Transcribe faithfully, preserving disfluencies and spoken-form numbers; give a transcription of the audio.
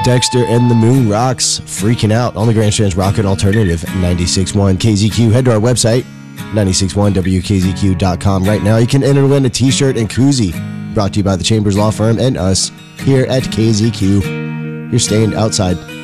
Dexter and the Moon Rocks, Freaking Out on the Grandstand's Rocket Alternative ninety-six point one K Z Q. Head to our website, nine six one W K Z Q dot com right now. You can enter to win a t-shirt and koozie brought to you by the Chambers Law Firm and us here at K Z Q. You're staying outside.